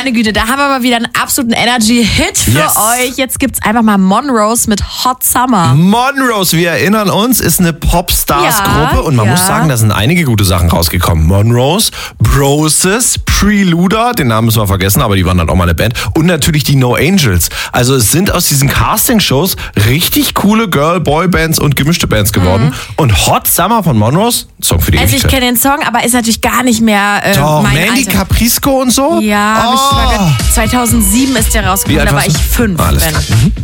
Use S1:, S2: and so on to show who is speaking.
S1: meine Güte, da haben wir mal wieder einen absoluten Energy-Hit für euch. Jetzt gibt's einfach mal Monrose mit Hot Summer.
S2: Monrose, wir erinnern uns, ist eine Popstars-Gruppe und man muss sagen, da sind einige gute Sachen rausgekommen. Monrose, Broses, Preluder, den Namen müssen wir vergessen, aber die waren dann auch mal eine Band. Und natürlich die No Angels. Also es sind aus diesen Casting-Shows richtig coole Girl-Boy-Bands und gemischte Bands geworden. Und Hot Summer von Monrose, Song für die
S1: Also ich
S2: Ewigkeit.
S1: kenne den Song, aber ist natürlich gar nicht mehr
S2: Doch,
S1: mein
S2: Mandy
S1: Alter.
S2: Caprisco und so?
S1: Ja, hab ich schon mal gehört. 2007 ist der rausgekommen, da war ich 5.
S2: Alles klar.